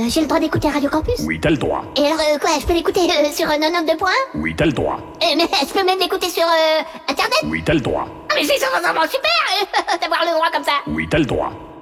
J'ai le droit d'écouter Radio Campus? Oui, t'as le droit. Et alors, quoi, je peux l'écouter sur 92 points? Oui, t'as le droit. Mais je peux même l'écouter sur Internet? Oui, t'as le droit. Ah, mais c'est vraiment super d'avoir le droit comme ça! Oui, t'as le droit.